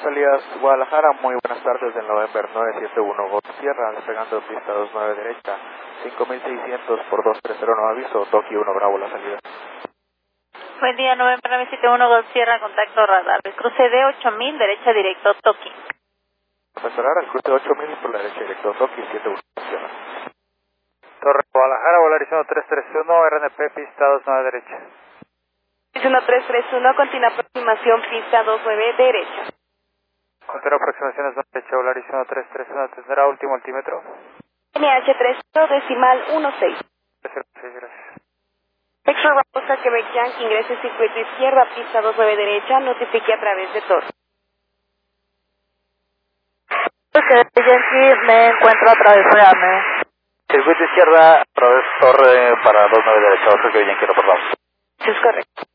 Salidas Guadalajara, muy buenas tardes del November 971 Golf Sierra, despegando pista 29 derecha, 5600 por 230 no aviso, Toki 1 Bravo la salida. Buen día, November 971 Golf Sierra, contacto radar, el cruce de 8000, derecha directo, Toki. Esperar al cruce de 8000 por la derecha directo, Toki 71 Sierra. Torre Guadalajara, volar Horizonte 331, RNP, pista 29 derecha. Horizonte 331, continua aproximación, pista 29 derecha. Continua aproximaciones derecha, volar Horizonte 331, tendrá último altímetro. NH 30 decimal 16. 306, gracias. Extra Rosa Quebec Yankee, ingrese circuito izquierda, pista 29 derecha, notifique a través de Torre. Yankee, me encuentro a través de AME. Circuito izquierda, a través Torre para 29 derecha, Oscar que Yankee, reportamos. Eso es correcto.